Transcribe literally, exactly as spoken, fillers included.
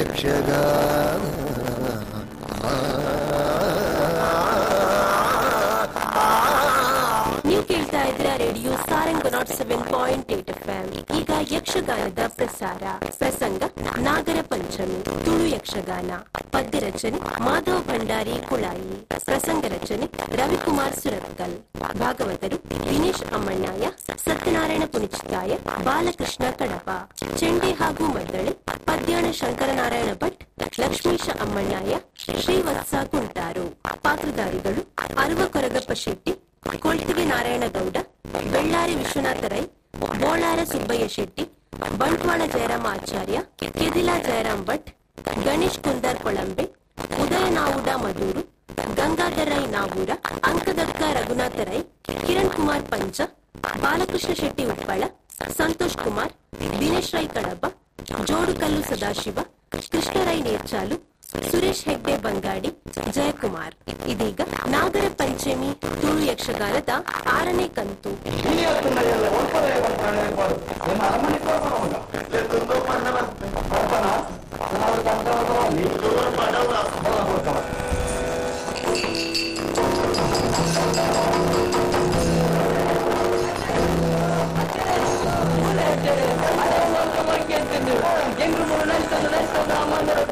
ಯಕ್ಷಗಾನ. ನೀವು ಕೇಳ್ತಾ ಇದ್ರ radio Sarang not seven point eight F M. ಈಗ ಯಕ್ಷಗಾನದ ಪ್ರಸಾರ. ಪ್ರಸಂಗ ನಾಗರ ಪಂಚಮಿ, ತುಳು ಯಕ್ಷಗಾನ. ಪದ್ಯ ರಚನೆ ಮಾಧವ ಭಂಡಾರಿ ಕುಳಾಯಿ. ಪ್ರಸಂಗ ರಚನೆ ರವಿಕುಮಾರ್ ಸುರತ್ಕಲ್. ಭಾಗವತರು ದಿನೇಶ್ ಅಮ್ಮಣ್ಣಾಯ, ಸತ್ಯನಾರಾಯಣ ಪುಣಿಚಿತಾಯ, ಬಾಲಕೃಷ್ಣ ಕಡಪ. ಚೆಂಡೆ ಹಾಗೂ ಮದ್ದಳೆ ಪದ್ಯಾಣ ಶಂಕರನಾರಾಯಣ ಭಟ್, ಲಕ್ಷ್ಮೀಶ ಅಮ್ಮಣ್ಣಾಯ, ಶ್ರೀವತ್ಸ ಕುಂಟಾರು. ಪಾತ್ರಧಾರಿಗಳು ಅರುವ ಕೊರಗಪ್ಪ ಶೆಟ್ಟಿ, ಕೊಳ್ತಿಗೆ ನಾರಾಯಣಗೌಡ, ಬೆಳ್ಳಾರಿ ವಿಶ್ವನಾಥ ರೈ, ಬೋಳಾರ ಸುಬ್ಬಯ್ಯ ಶೆಟ್ಟಿ, ಬಂಟ್ವಾಳ ಜಯರಾಮ ಆಚಾರ್ಯ, ಕೆದಿಲಾ ಜಯರಾಮ್ ಭಟ್, ಗಣೇಶ್ ಕುಂದರ್ ಕೊಳಂಬೆ, ಉದಯ ನಾವುಡ ಮದೂರು, ಗಂಗಾಧರ ರೈ ನಾವೂರ, ಅಂಕದಕ್ಕ ರಘುನಾಥ ರೈ, ಕಿರಣ್ ಕುಮಾರ್ ಪಂಚ, ಬಾಲಕೃಷ್ಣ ಶೆಟ್ಟಿ ಉಪ್ಪಳ, ಸಂತೋಷ್ ಕುಮಾರ್, ದಿನೇಶ್ ರೈ ಕಡಬ, ಜೋಡುಕಲ್ಲು ಸದಾಶಿವ, ಕೃಷ್ಣ ರೈ ನೇರ್ಚಾಲು, ಸುರೇಶ್ ಹೆಗ್ಡೆ ಬಂಗಾಡಿ, ಜಯಕುಮಾರ್. ಇದೀಗ ನಾಗರ ಪಂಚಮಿ ತುಳು ಯಕ್ಷಗಾನದ ಆರನೇ ಕಂತು. ಎಂಟು ಮೂರು ನೈಸ್ ನೈಸ್